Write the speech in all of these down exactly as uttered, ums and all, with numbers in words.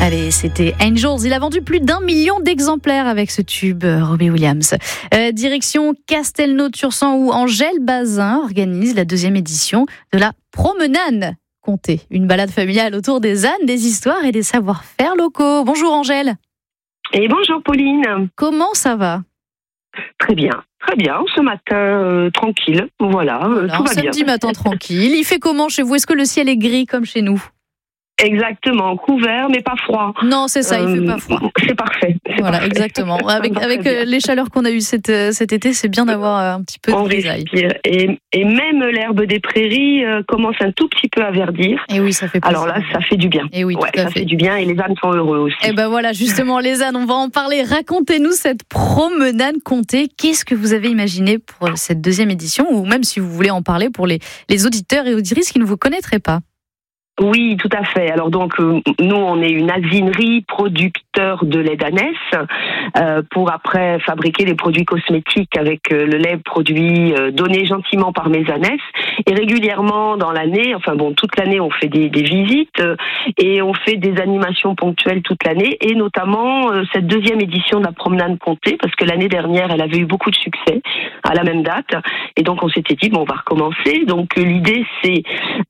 Allez, c'était Angels. Il a vendu plus d'un million d'exemplaires avec ce tube, Robbie Williams. Euh, direction Castelnau-Tursan où Angèle Bazin organise la deuxième édition de la Promenade Comté. Une balade familiale autour des ânes, des histoires et des savoir-faire locaux. Bonjour Angèle. Et bonjour Pauline. Comment ça va ? Très bien, très bien. Ce matin, euh, tranquille. Voilà, euh, voilà tout va bien. Samedi matin tranquille. Il fait comment chez vous ? Est-ce que le ciel est gris comme chez nous ? Exactement, couvert mais pas froid. Non, c'est ça, euh, il fait pas froid. C'est parfait. C'est voilà, parfait. exactement. Avec, avec euh, les chaleurs qu'on a eues cet, euh, cet été, c'est bien d'avoir euh, un petit peu de grisaille. Et, et même l'herbe des prairies euh, commence un tout petit peu à verdir. Et oui, ça fait plaisir. Alors là, ça fait du bien. Et oui, ouais, tout à ça fait. fait du bien et les ânes sont heureux aussi. Et ben voilà, justement, les ânes, on va en parler. Racontez-nous cette promenade Comté. Qu'est-ce que vous avez imaginé pour cette deuxième édition, ou même si vous voulez en parler pour les, les auditeurs et auditrices qui ne vous connaîtraient pas? Oui, tout à fait. Alors donc, euh, nous, on est une asinerie producteur de lait d'ânesse euh, pour après fabriquer des produits cosmétiques avec euh, le lait produit euh, donné gentiment par mes ânesses. Et régulièrement dans l'année, enfin bon, toute l'année, on fait des, des visites euh, et on fait des animations ponctuelles toute l'année, et notamment euh, cette deuxième édition de la Promenade Comté, parce que l'année dernière, elle avait eu beaucoup de succès à la même date. Et donc, on s'était dit, bon, on va recommencer. Donc, euh, l'idée, c'est...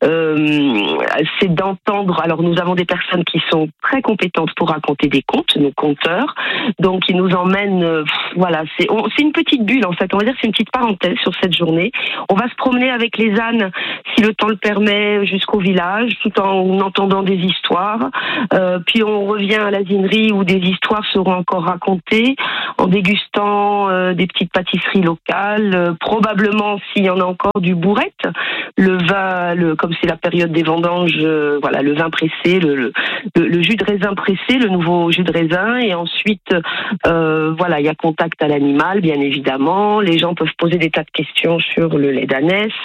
Euh, c'est d'entendre, alors nous avons des personnes qui sont très compétentes pour raconter des contes, nos conteurs, donc ils nous emmènent, euh, voilà, c'est, on, c'est une petite bulle en fait, on va dire que c'est une petite parenthèse sur cette journée. On va se promener avec les ânes, si le temps le permet, jusqu'au village, tout en entendant des histoires, euh, puis on revient à l'asinerie où des histoires seront encore racontées, en dégustant euh, des petites pâtisseries locales, euh, probablement s'il y en a encore du bourrette, le vin, le, comme c'est la période des vendanges, Euh, voilà, le vin pressé, le, le, le jus de raisin pressé, le nouveau jus de raisin, et ensuite, euh, voilà, il y a contact à l'animal, bien évidemment. Les gens peuvent poser des tas de questions sur le lait d'ânesse,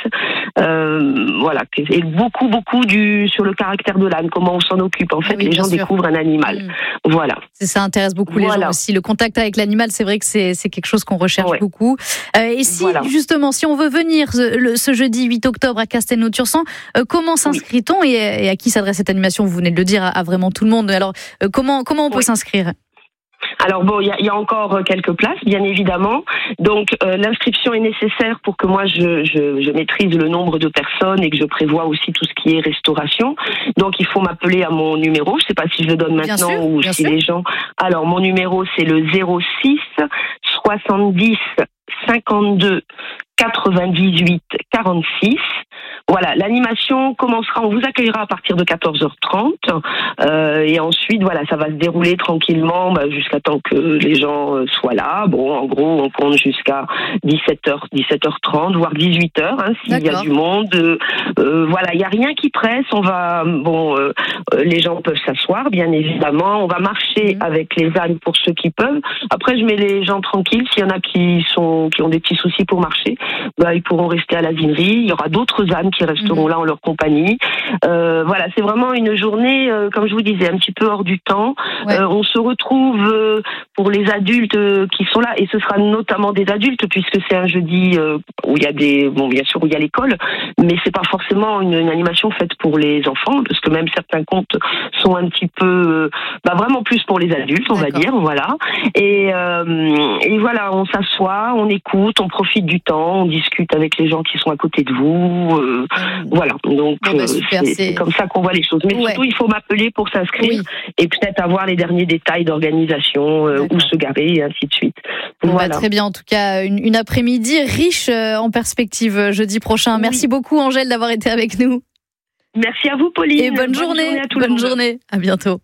euh, voilà, et beaucoup, beaucoup du sur le caractère de l'âne, comment on s'en occupe. En fait, oui, les gens sûr. découvrent un animal. Mmh. Voilà. C'est, ça intéresse beaucoup les voilà. gens aussi. Le contact avec l'animal, c'est vrai que c'est, c'est quelque chose qu'on recherche ouais. beaucoup. Euh, et si, voilà. justement, si on veut venir ce, le, ce jeudi huit octobre à Castelnau-Tursan, euh, comment s'inscrit-on oui. et et à qui s'adresse cette animation ? Vous venez de le dire, à, à vraiment tout le monde. Alors, euh, comment, comment on peut oui. s'inscrire ? Alors bon, il y, y a encore quelques places, bien évidemment. Donc euh, l'inscription est nécessaire pour que moi je, je, je maîtrise le nombre de personnes et que je prévois aussi tout ce qui est restauration. Donc il faut m'appeler à mon numéro. Je ne sais pas si je le donne maintenant sûr, ou si sûr. les gens. Alors mon numéro c'est le zéro six soixante-dix cinquante-deux quatre-vingt-dix-huit quarante-six. Voilà, l'animation commencera, on vous accueillera à partir de quatorze heures trente euh, et ensuite, voilà, ça va se dérouler tranquillement bah, jusqu'à temps que les gens euh, soient là. Bon, en gros, on compte jusqu'à dix-sept heures, dix-sept heures trente, voire dix-huit heures, hein, s'il D'accord. y a du monde. Euh, euh, voilà, il n'y a rien qui presse. On va, bon, euh, les gens peuvent s'asseoir, bien évidemment. On va marcher mmh. avec les ânes pour ceux qui peuvent. Après, je mets les gens tranquilles. S'il y en a qui sont, qui ont des petits soucis pour marcher, bah, ils pourront rester à l'asinerie. Il y aura d'autres ânes qui resteront mmh. là en leur compagnie. Euh, voilà, c'est vraiment une journée, euh, comme je vous disais, un petit peu hors du temps. Ouais. Euh, on se retrouve euh, pour les adultes euh, qui sont là, et ce sera notamment des adultes, puisque c'est un jeudi euh, où il y a des, bon, bien sûr, où il y a l'école, mais c'est pas forcément une, une animation faite pour les enfants, parce que même certains contes sont un petit peu, euh, bah, vraiment plus pour les adultes, on D'accord. va dire, voilà. Et, euh, et voilà, on s'assoit, on écoute, on profite du temps, on discute avec les gens qui sont à côté de vous. Euh, Voilà, donc bon, bah, super, c'est, c'est... c'est comme ça qu'on voit les choses. Mais ouais. surtout, il faut m'appeler pour s'inscrire oui. et peut-être avoir les derniers détails d'organisation, euh, où se garer et ainsi de suite. Bon, voilà. Bah, très bien, en tout cas, une, une après-midi riche euh, en perspective euh, jeudi prochain. Oui. Merci beaucoup, Angèle, d'avoir été avec nous. Merci à vous, Pauline. Et bonne, bonne journée, journée à tout bonne le monde. journée. À bientôt.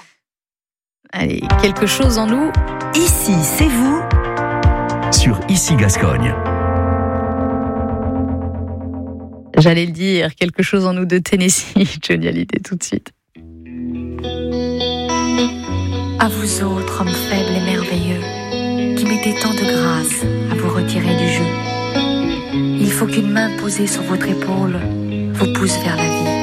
Allez, quelque chose en nous. Ici, c'est vous. Sur Ici Gascogne. J'allais le dire, quelque chose en nous de Tennessee. Johnny Hallyday tout de suite. À vous autres, hommes faibles et merveilleux, qui mettez tant de grâce à vous retirer du jeu. Il faut qu'une main posée sur votre épaule vous pousse vers la vie.